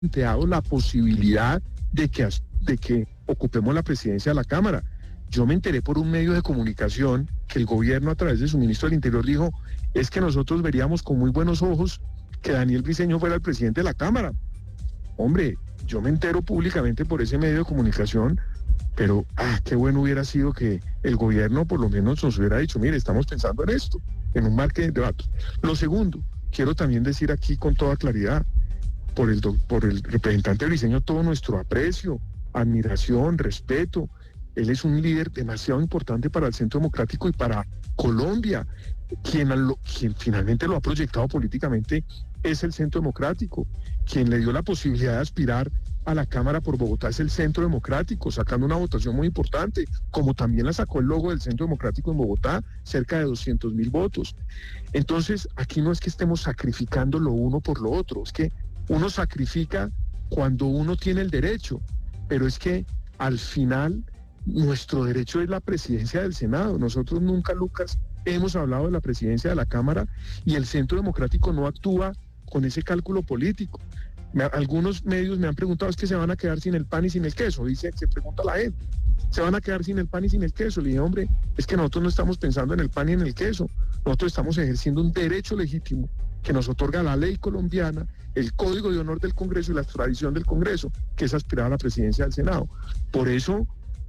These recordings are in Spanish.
planteado la posibilidad de que ocupemos la presidencia de la Cámara. Yo me enteré por un medio de comunicación que el gobierno, a través de su ministro del Interior, dijo, es que nosotros veríamos con muy buenos ojos que Daniel Briceño fuera el presidente de la Cámara. Hombre, yo me entero públicamente por ese medio de comunicación, pero qué bueno hubiera sido que el gobierno por lo menos nos hubiera dicho, mire, estamos pensando en esto, en un marco de debate. Lo segundo, quiero también decir aquí con toda claridad, por el representante Briceño todo nuestro aprecio, admiración, respeto. Él es un líder demasiado importante para el Centro Democrático y para Colombia. Quien finalmente lo ha proyectado políticamente es el Centro Democrático. Quien le dio la posibilidad de aspirar a la Cámara por Bogotá es el Centro Democrático, sacando una votación muy importante, como también la sacó el logo del Centro Democrático en Bogotá, cerca de 200.000 votos. Entonces, aquí no es que estemos sacrificando lo uno por lo otro, es que uno sacrifica cuando uno tiene el derecho, pero es que al final nuestro derecho es la presidencia del Senado. Nosotros nunca, Lucas, hemos hablado de la presidencia de la Cámara y el Centro Democrático no actúa con ese cálculo político. Algunos medios me han preguntado, ¿es que se van a quedar sin el pan y sin el queso? Se pregunta la gente, ¿se van a quedar sin el pan y sin el queso? Le dije, hombre, es que nosotros no estamos pensando en el pan y en el queso, nosotros estamos ejerciendo un derecho legítimo que nos otorga la ley colombiana, el Código de Honor del Congreso y la tradición del Congreso, que es aspirar a la presidencia del Senado. Por eso,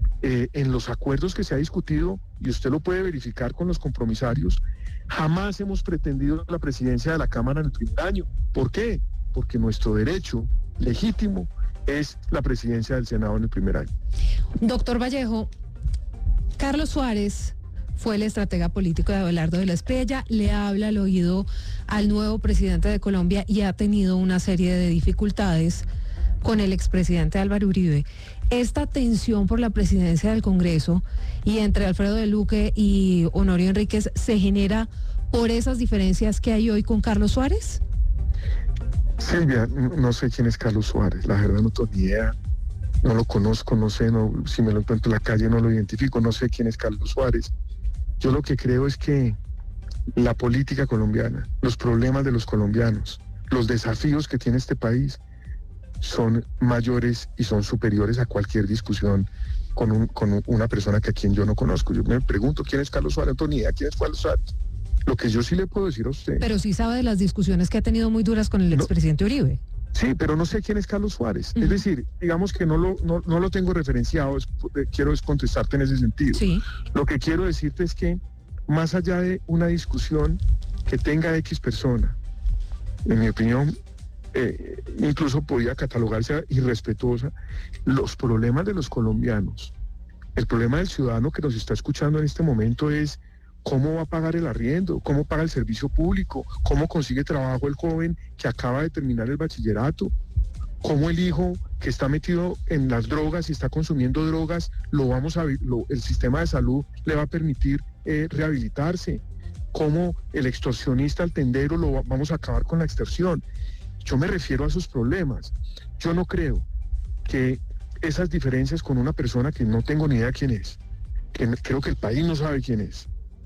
en los acuerdos que se ha discutido, y usted lo puede verificar con los compromisarios, jamás hemos pretendido la presidencia de la Cámara en el primer año. ¿Por qué? Porque nuestro derecho legítimo es la presidencia del Senado en el primer año. Doctor Vallejo, Carlos Suárez fue el estratega político de Abelardo de la Espriella, le habla al oído al nuevo presidente de Colombia y ha tenido una serie de dificultades con el expresidente Álvaro Uribe. Esta tensión por la presidencia del Congreso y entre Alfredo de Luque y Honorio Enríquez se genera por esas diferencias que hay hoy con Carlos Suárez. Silvia, no sé quién es Carlos Suárez, la verdad no tengo ni idea, no lo conozco, no sé, si me lo encuentro en la calle no lo identifico, no sé quién es Carlos Suárez. Yo lo que creo es que la política colombiana, los problemas de los colombianos, los desafíos que tiene este país son mayores y son superiores a cualquier discusión con una persona a quien yo no conozco. Yo me pregunto quién es Carlos Suárez, no tengo ni idea quién es Carlos Suárez. Lo que yo sí le puedo decir a usted... Pero sí sabe de las discusiones que ha tenido muy duras con el expresidente Uribe. Sí, pero no sé quién es Carlos Suárez. Es decir, digamos que no lo tengo referenciado, quiero contestarte en ese sentido. Sí. Lo que quiero decirte es que más allá de una discusión que tenga X persona, en mi opinión, incluso podría catalogarse irrespetuosa, los problemas de los colombianos, el problema del ciudadano que nos está escuchando en este momento es cómo va a pagar el arriendo, cómo paga el servicio público, cómo consigue trabajo el joven que acaba de terminar el bachillerato, cómo el hijo que está metido en las drogas y está consumiendo drogas, el sistema de salud le va a permitir rehabilitarse, cómo el extorsionista, el tendero, vamos a acabar con la extorsión. Yo me refiero a esos problemas. Yo no creo que esas diferencias con una persona que no tengo ni idea quién es, que creo que el país no sabe quién es,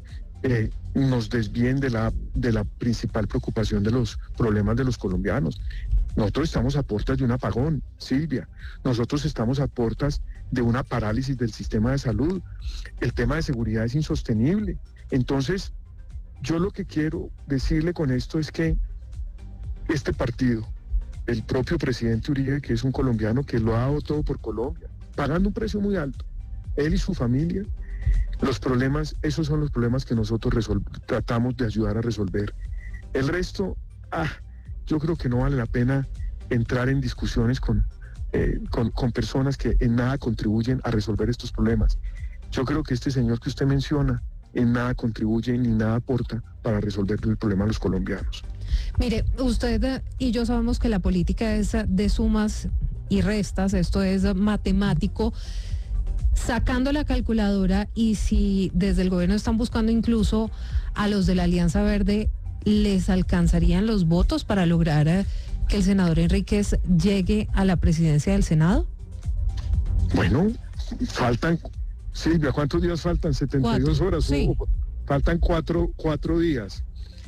nos desvíen de la principal preocupación de los problemas de los colombianos. Nosotros estamos a puertas de un apagón, Silvia. Nosotros estamos a puertas de una parálisis del sistema de salud. El tema de seguridad es insostenible. Entonces, yo lo que quiero decirle con esto es que este partido, el propio presidente Uribe, que es un colombiano que lo ha dado todo por Colombia, pagando un precio muy alto, él y su familia, los problemas, esos son los problemas que nosotros tratamos de ayudar a resolver. El resto, yo creo que no vale la pena entrar en discusiones con personas que en nada contribuyen a resolver estos problemas. Yo creo que este señor que usted menciona en nada contribuye ni nada aporta para resolver el problema de los colombianos. Mire, usted y yo sabemos que la política es de sumas y restas, esto es matemático. Sacando la calculadora, y si desde el gobierno están buscando incluso a los de la Alianza Verde, ¿les alcanzarían los votos para lograr que el senador Enríquez llegue a la presidencia del Senado? Bueno, faltan, Silvia, ¿cuántos días faltan? 72 horas. Sí. Faltan cuatro días.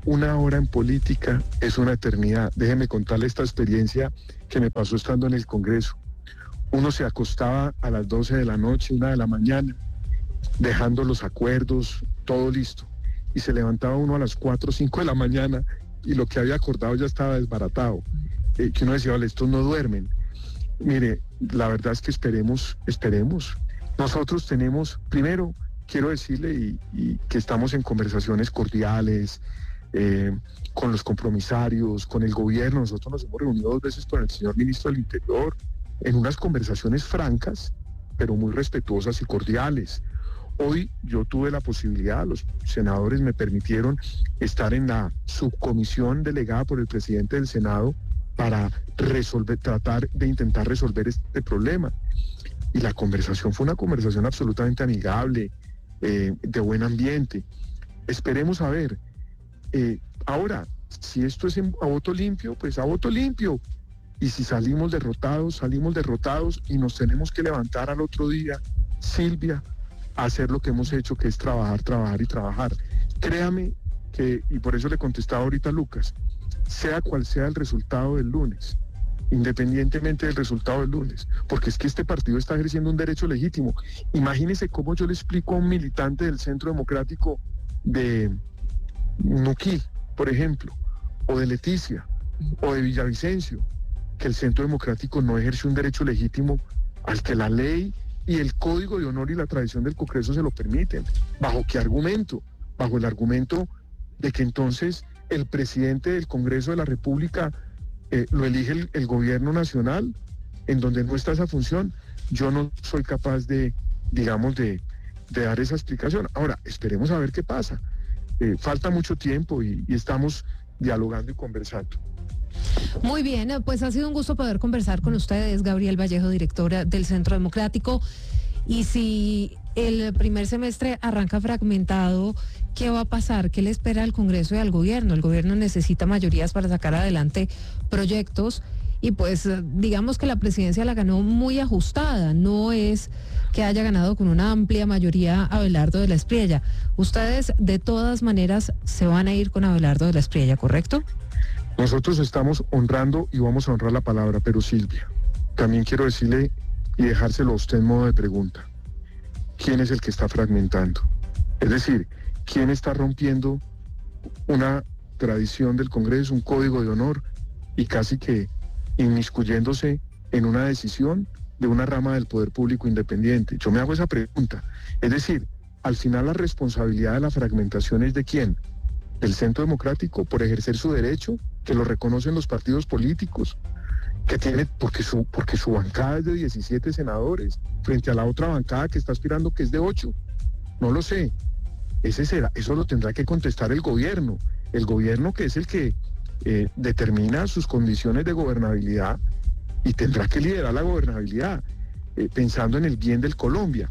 una hora en política es una eternidad. Déjeme contarle esta experiencia que me pasó estando en el Congreso. Uno se acostaba a las 12 de la noche, 1 de la mañana, dejando los acuerdos, todo listo. Y se levantaba uno a las 4 o 5 de la mañana y lo que había acordado ya estaba desbaratado. Que uno decía, vale, estos no duermen. Mire, la verdad es que esperemos. Nosotros tenemos, primero, quiero decirle y que estamos en conversaciones cordiales, con los compromisarios, con el gobierno. Nosotros nos hemos reunido 2 veces con el señor ministro del Interior en unas conversaciones francas, pero muy respetuosas y cordiales. Hoy yo tuve la posibilidad, los senadores me permitieron estar en la subcomisión delegada por el presidente del Senado para tratar de intentar resolver este problema. Y la conversación fue una conversación absolutamente amigable, de buen ambiente. Esperemos a ver. Ahora, si esto es a voto limpio, pues a voto limpio. Y si salimos derrotados y nos tenemos que levantar al otro día, Silvia, a hacer lo que hemos hecho, que es trabajar y trabajar. Créame que, y por eso le contestaba ahorita a Lucas, sea cual sea el resultado del lunes, independientemente del resultado del lunes, porque es que este partido está ejerciendo un derecho legítimo. Imagínese cómo yo le explico a un militante del Centro Democrático de Nuquí, por ejemplo, o de Leticia, o de Villavicencio, que el Centro Democrático no ejerce un derecho legítimo al que la ley y el Código de Honor y la tradición del Congreso se lo permiten. ¿Bajo qué argumento? Bajo el argumento de que entonces el presidente del Congreso de la República lo elige el gobierno nacional, en donde no está esa función. Yo no soy capaz de dar esa explicación. Ahora, esperemos a ver qué pasa. Falta mucho tiempo y estamos dialogando y conversando. Muy bien, pues ha sido un gusto poder conversar con ustedes, Gabriel Vallejo, directora del Centro Democrático. Y si el primer semestre arranca fragmentado, ¿qué va a pasar? ¿Qué le espera al Congreso y al gobierno? El gobierno necesita mayorías para sacar adelante proyectos y pues digamos que la presidencia la ganó muy ajustada, no es que haya ganado con una amplia mayoría Abelardo de la Espriella. Ustedes de todas maneras se van a ir con Abelardo de la Espriella, ¿correcto? Nosotros estamos honrando y vamos a honrar la palabra, pero Silvia, también quiero decirle y dejárselo a usted en modo de pregunta. ¿Quién es el que está fragmentando? Es decir, ¿quién está rompiendo una tradición del Congreso, un código de honor y casi que inmiscuyéndose en una decisión de una rama del poder público independiente? Yo me hago esa pregunta. Es decir, al final la responsabilidad de la fragmentación es ¿de quién? ¿Del Centro Democrático por ejercer su derecho, que lo reconocen los partidos políticos, que tiene, porque su bancada es de 17 senadores, frente a la otra bancada que está aspirando que es de 8? No lo sé. Eso lo tendrá que contestar el gobierno que es el que determina sus condiciones de gobernabilidad y tendrá que liderar la gobernabilidad, pensando en el bien del Colombia.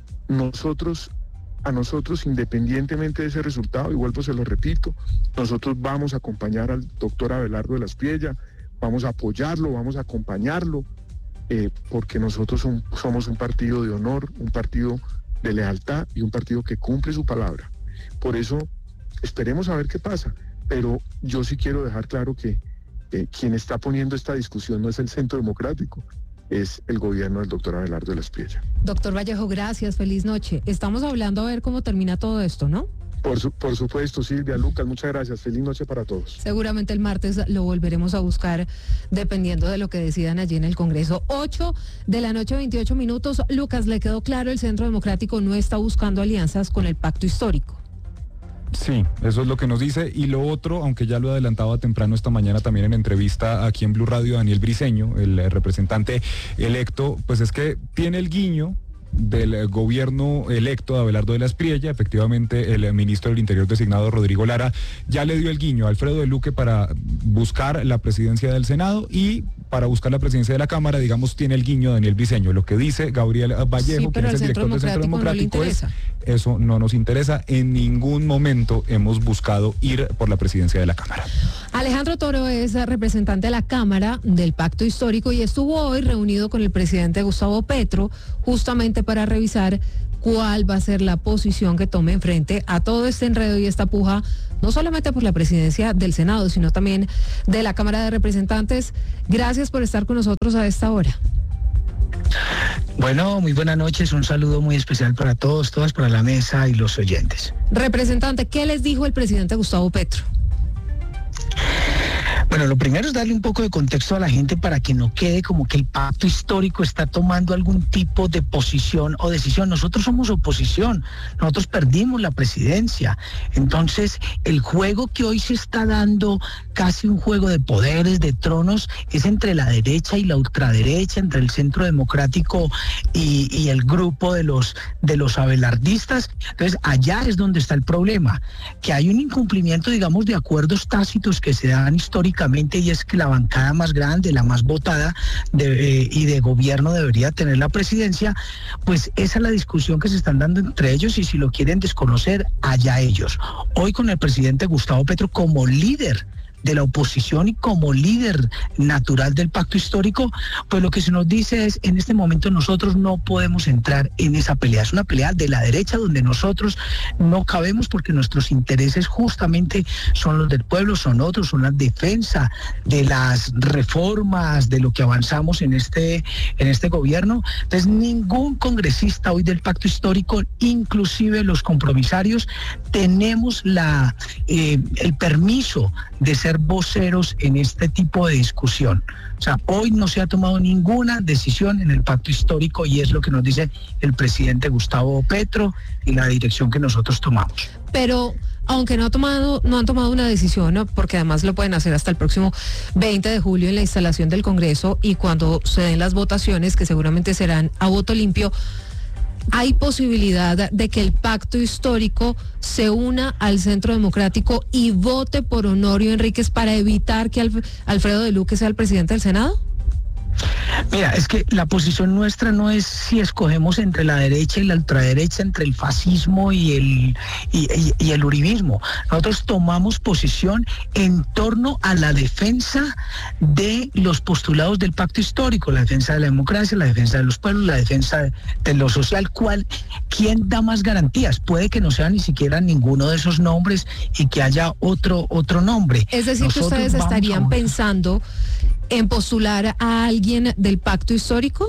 A nosotros, independientemente de ese resultado, y vuelvo, se lo repito, nosotros vamos a acompañar al doctor Abelardo de la Espriella, vamos a apoyarlo, vamos a acompañarlo, porque nosotros somos un partido de honor, un partido de lealtad y un partido que cumple su palabra. Por eso, esperemos a ver qué pasa, pero yo sí quiero dejar claro que quien está poniendo esta discusión no es el Centro Democrático, es el gobierno del doctor Abelardo de la Espriella. Doctor Vallejo, gracias, feliz noche. Estamos hablando a ver cómo termina todo esto, ¿no? Por supuesto, Silvia, Lucas, muchas gracias. Feliz noche para todos. Seguramente el martes lo volveremos a buscar dependiendo de lo que decidan allí en el Congreso. 8:00 p.m, 28 minutos. Lucas, ¿le quedó claro? El Centro Democrático no está buscando alianzas con el pacto histórico. Sí, eso es lo que nos dice. Y lo otro, aunque ya lo adelantaba temprano esta mañana también en entrevista aquí en Blue Radio, Daniel Briceño, el representante electo, pues es que tiene el guiño del gobierno electo de Abelardo de la Espriella. Efectivamente, el ministro del Interior designado, Rodrigo Lara, ya le dio el guiño a Alfredo de Luque para buscar la presidencia del Senado, y para buscar la presidencia de la Cámara, digamos, tiene el guiño Daniel Briceño. Lo que dice Gabriel Vallejo, sí, pero que es el director del Centro Democrático, es: eso no nos interesa. En ningún momento hemos buscado ir por la presidencia de la Cámara. Alejandro Toro es representante de la Cámara del Pacto Histórico y estuvo hoy reunido con el presidente Gustavo Petro justamente para revisar cuál va a ser la posición que tome en frente a todo este enredo y esta puja, no solamente por la presidencia del Senado, sino también de la Cámara de Representantes. Gracias por estar con nosotros a esta hora. Bueno, muy buenas noches, un saludo muy especial para todos, todas, para la mesa y los oyentes. Representante, ¿qué les dijo el presidente Gustavo Petro? Bueno, lo primero es darle un poco de contexto a la gente para que no quede como que el pacto histórico está tomando algún tipo de posición o decisión. Nosotros somos oposición, nosotros perdimos la presidencia. Entonces, el juego que hoy se está dando, casi un juego de poderes, de tronos, es entre la derecha y la ultraderecha, entre el centro democrático y el grupo de los abelardistas. Entonces, allá es donde está el problema, que hay un incumplimiento, digamos, de acuerdos tácitos que se dan históricamente, y es que la bancada más grande, la más votada y de gobierno debería tener la presidencia. Pues esa es la discusión que se están dando entre ellos, y si lo quieren desconocer, allá ellos. Hoy con el presidente Gustavo Petro como líder de la oposición y como líder natural del pacto histórico, pues lo que se nos dice es: en este momento nosotros no podemos entrar en esa pelea. Es una pelea de la derecha donde nosotros no cabemos, porque nuestros intereses justamente son los del pueblo, son otros, son la defensa de las reformas, de lo que avanzamos en este gobierno. Entonces, ningún congresista hoy del pacto histórico, inclusive los compromisarios, tenemos el permiso de ser voceros en este tipo de discusión. O sea, hoy no se ha tomado ninguna decisión en el pacto histórico, y es lo que nos dice el presidente Gustavo Petro y la dirección que nosotros tomamos. Pero aunque no han tomado una decisión, ¿no? Porque además lo pueden hacer hasta el próximo 20 de julio en la instalación del Congreso, y cuando se den las votaciones, que seguramente serán a voto limpio, ¿hay posibilidad de que el pacto histórico se una al Centro Democrático y vote por Honorio Enríquez para evitar que Alfredo de Luque sea el presidente del Senado? Mira, es que la posición nuestra no es si escogemos entre la derecha y la ultraderecha, entre el fascismo y el uribismo. Nosotros tomamos posición en torno a la defensa de los postulados del pacto histórico, la defensa de la democracia, la defensa de los pueblos, la defensa de lo social. ¿Quién da más garantías? Puede que no sea ni siquiera ninguno de esos nombres y que haya otro nombre. Es decir, nosotros, que ustedes estarían pensando en postular a alguien del pacto histórico.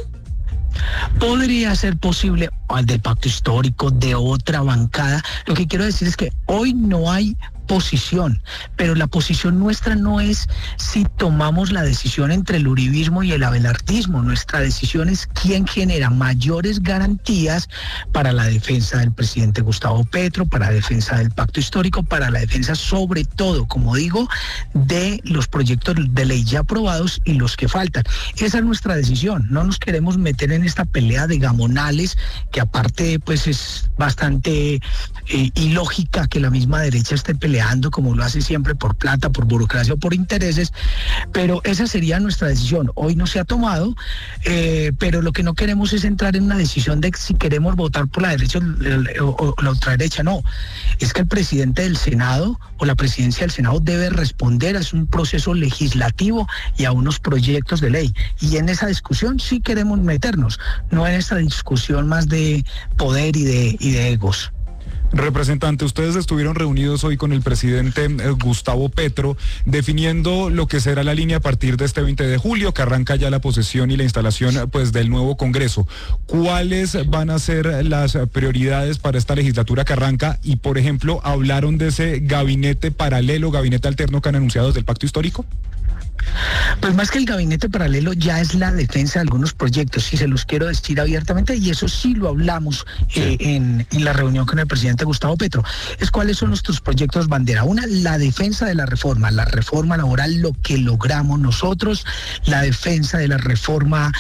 Podría ser posible, al del pacto histórico, de otra bancada. Lo que quiero decir es que hoy no hay posición, pero la posición nuestra no es si tomamos la decisión entre el uribismo y el abelardismo. Nuestra decisión es quién genera mayores garantías para la defensa del presidente Gustavo Petro, para la defensa del pacto histórico, para la defensa sobre todo, como digo, de los proyectos de ley ya aprobados y los que faltan. Esa es nuestra decisión. No nos queremos meter en esta pelea de gamonales, que aparte pues es bastante ilógica que la misma derecha esté peleando como lo hace siempre, por plata, por burocracia o por intereses, pero esa sería nuestra decisión. Hoy no se ha tomado, pero lo que no queremos es entrar en una decisión de si queremos votar por la derecha o la ultraderecha. No, es que el presidente del Senado o la presidencia del Senado debe responder a un proceso legislativo y a unos proyectos de ley, y en esa discusión sí queremos meternos, no en esta discusión más de poder y de egos. Representante, ustedes estuvieron reunidos hoy con el presidente Gustavo Petro, definiendo lo que será la línea a partir de este 20 de julio, que arranca ya la posesión y la instalación pues del nuevo Congreso. ¿Cuáles van a ser las prioridades para esta legislatura que arranca? Y, por ejemplo, ¿hablaron de ese gabinete paralelo, gabinete alterno que han anunciado desde el Pacto Histórico? Pues más que el gabinete paralelo, ya es la defensa de algunos proyectos, y se los quiero decir abiertamente, y eso sí lo hablamos en la reunión con el presidente Gustavo Petro. Es cuáles son nuestros proyectos bandera. Una, la defensa de la reforma laboral, lo que logramos nosotros, la defensa de la reforma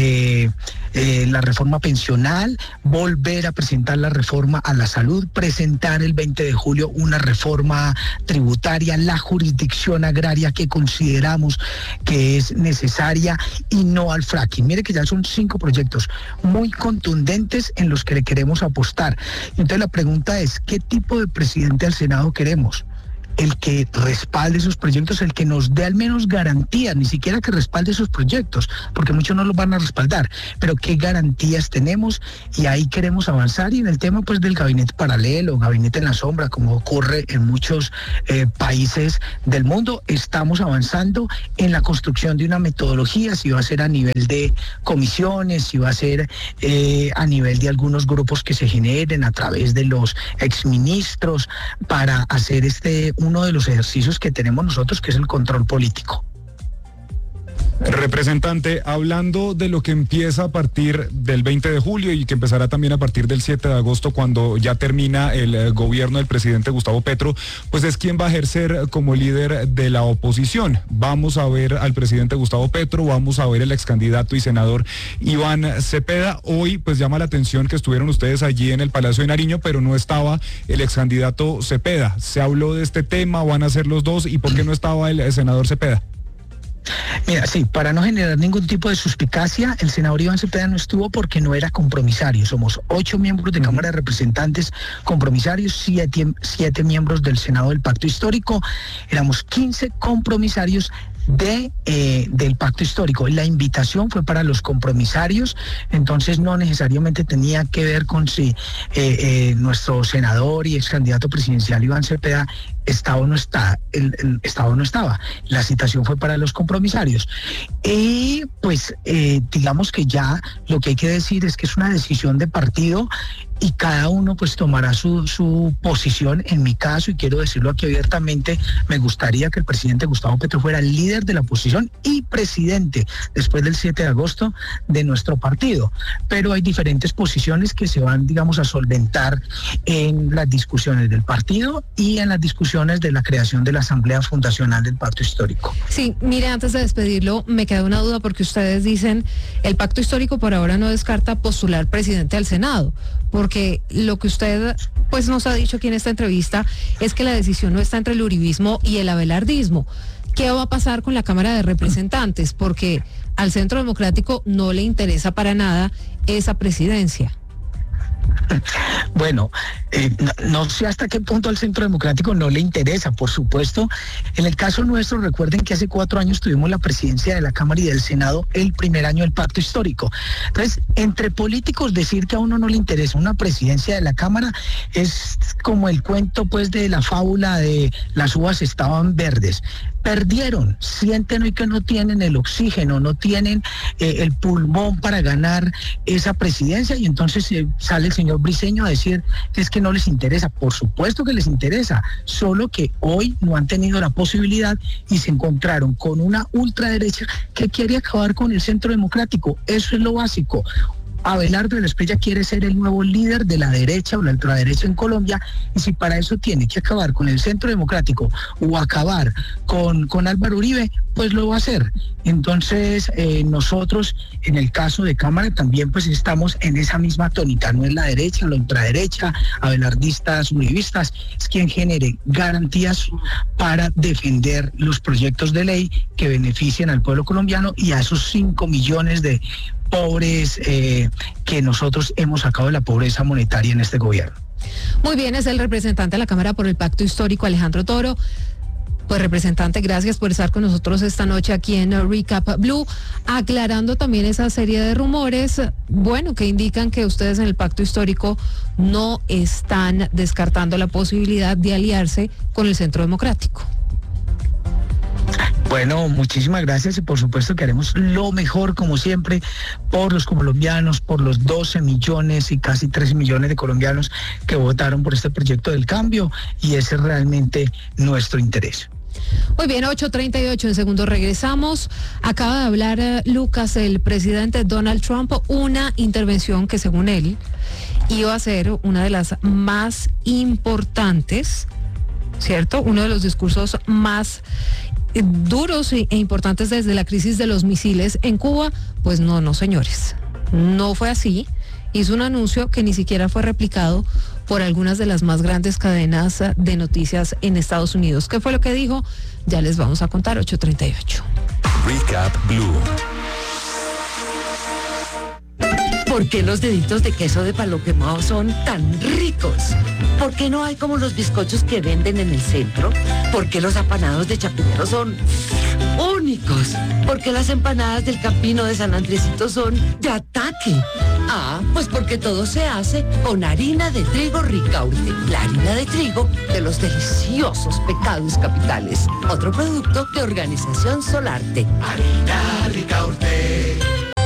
pensional, volver a presentar la reforma a la salud, presentar el 20 de julio una reforma tributaria, la jurisdicción agraria que consideramos que es necesaria, y no al fracking. Mire que ya son 5 proyectos muy contundentes en los que le queremos apostar. Entonces la pregunta es, ¿qué tipo de presidente al Senado queremos? el que respalde esos proyectos, el que nos dé al menos garantías, ni siquiera que respalde esos proyectos, porque muchos no los van a respaldar, pero qué garantías tenemos, y ahí queremos avanzar. Y en el tema pues del gabinete paralelo, gabinete en la sombra, como ocurre en muchos países del mundo, estamos avanzando en la construcción de una metodología, si va a ser a nivel de comisiones, si va a ser a nivel de algunos grupos que se generen a través de los exministros, para hacer uno de los ejercicios que tenemos nosotros, que es el control político. Representante, hablando de lo que empieza a partir del 20 de julio y que empezará también a partir del 7 de agosto, cuando ya termina el gobierno del presidente Gustavo Petro, pues es quien va a ejercer como líder de la oposición. Vamos a ver al presidente Gustavo Petro, vamos a ver el ex candidato y senador Iván Cepeda. Hoy pues llama la atención que estuvieron ustedes allí en el Palacio de Nariño, pero no estaba el ex candidato Cepeda. ¿Se habló de este tema? ¿Van a ser los dos? ¿Y por qué no estaba el senador Cepeda? Mira, sí, para no generar ningún tipo de suspicacia, el senador Iván Cepeda no estuvo porque no era compromisario. Somos 8 miembros de Cámara de Representantes compromisarios, 7 miembros del Senado del Pacto Histórico, éramos 15 compromisarios del pacto histórico. La invitación fue para los compromisarios, entonces no necesariamente tenía que ver con si nuestro senador y ex candidato presidencial Iván Cepeda estaba o no estaba. La citación fue para los compromisarios. Y pues digamos que ya lo que hay que decir es que es una decisión de partido y cada uno pues tomará su posición. En mi caso, y quiero decirlo aquí abiertamente, me gustaría que el presidente Gustavo Petro fuera el líder de la oposición y presidente después del 7 de agosto de nuestro partido. Pero hay diferentes posiciones que se van, digamos, a solventar en las discusiones del partido y en las discusiones de la creación de la Asamblea Fundacional del Pacto Histórico. Sí, mire, antes de despedirlo, me queda una duda porque ustedes dicen, el Pacto Histórico por ahora no descarta postular presidente al Senado, porque lo que usted pues nos ha dicho aquí en esta entrevista es que la decisión no está entre el uribismo y el abelardismo. ¿Qué va a pasar con la Cámara de Representantes? Porque al Centro Democrático no le interesa para nada esa presidencia. Bueno, no sé hasta qué punto al Centro Democrático no le interesa, por supuesto. En el caso nuestro, recuerden que hace 4 años tuvimos la presidencia de la Cámara y del Senado el primer año del Pacto Histórico. Entonces, entre políticos, decir que a uno no le interesa una presidencia de la Cámara es como el cuento pues de la fábula de las uvas estaban verdes. Perdieron, sienten hoy que no tienen el oxígeno, no tienen el pulmón para ganar esa presidencia, y entonces sale el señor Briceño a decir que es que no les interesa. Por supuesto que les interesa, solo que hoy no han tenido la posibilidad y se encontraron con una ultraderecha que quiere acabar con el Centro Democrático. Eso es lo básico. Abelardo de la Espriella quiere ser el nuevo líder de la derecha o la ultraderecha en Colombia, y si para eso tiene que acabar con el Centro Democrático o acabar con Álvaro Uribe, pues lo va a hacer. Entonces nosotros en el caso de Cámara también pues estamos en esa misma tónica, no es la derecha, la ultraderecha, abelardistas, uribistas, es quien genere garantías para defender los proyectos de ley que beneficien al pueblo colombiano y a esos 5 millones de pobres que nosotros hemos sacado de la pobreza monetaria en este gobierno. Muy bien, es el representante de la Cámara por el Pacto Histórico, Alejandro Toro. Pues representante, gracias por estar con nosotros esta noche aquí en Recap Blue, aclarando también esa serie de rumores, bueno, que indican que ustedes en el Pacto Histórico no están descartando la posibilidad de aliarse con el Centro Democrático. Bueno, muchísimas gracias y por supuesto que haremos lo mejor como siempre por los colombianos, por los 12 millones y casi 13 millones de colombianos que votaron por este proyecto del cambio, y ese es realmente nuestro interés. Muy bien, 8:38 en segundos regresamos. Acaba de hablar Lucas, el presidente Donald Trump, una intervención que según él iba a ser una de las más importantes, ¿cierto? Uno de los discursos más duros e importantes desde la crisis de los misiles en Cuba. Pues no, señores, no fue así. Hizo un anuncio que ni siquiera fue replicado por algunas de las más grandes cadenas de noticias en Estados Unidos. ¿Qué fue lo que dijo? Ya les vamos a contar. 8:38. Recap Blue. ¿Por qué los deditos de queso de palo quemado son tan ricos? ¿Por qué no hay como los bizcochos que venden en el centro? ¿Por qué los apanados de Chapinero son únicos? ¿Por qué las empanadas del Campino de San Andresito son de ataque? Pues porque todo se hace con harina de trigo Ricaurte, la harina de trigo de los deliciosos pecados capitales. Otro producto de Organización Solarte. Harina Ricaurte.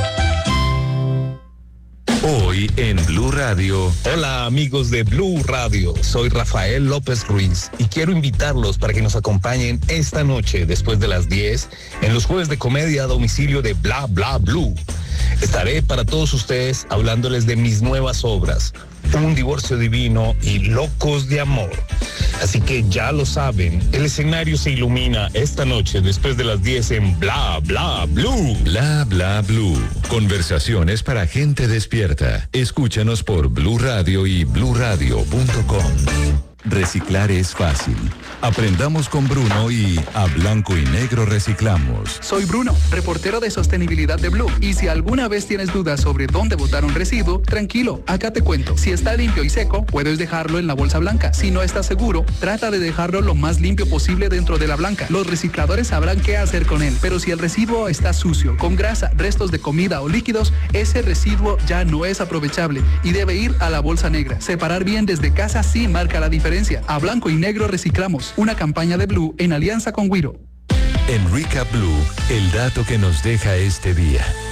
Hoy en Blue Radio. Hola amigos de Blue Radio, soy Rafael López Ruiz y quiero invitarlos para que nos acompañen esta noche después de las 10 en los jueves de comedia a domicilio de Bla Bla Blue. Estaré para todos ustedes hablándoles de mis nuevas obras, Un divorcio divino y Locos de amor. Así que ya lo saben, el escenario se ilumina esta noche después de las 10 en Bla Bla Blue. Bla Bla Blue. Conversaciones para gente despierta. Escúchanos por Blue Radio y bluradio.com. Reciclar es fácil. Aprendamos con Bruno y a blanco y negro reciclamos. Soy Bruno, reportero de sostenibilidad de Blue. Y si alguna vez tienes dudas sobre dónde botar un residuo, tranquilo, acá te cuento. Si está limpio y seco, puedes dejarlo en la bolsa blanca. Si no estás seguro, trata de dejarlo lo más limpio posible dentro de la blanca. Los recicladores sabrán qué hacer con él. Pero si el residuo está sucio, con grasa, restos de comida o líquidos, ese residuo ya no es aprovechable y debe ir a la bolsa negra. Separar bien desde casa sí marca la diferencia. A blanco y negro reciclamos. Una campaña de Blue en alianza con Wiro. En Recap Blue, el dato que nos deja este día.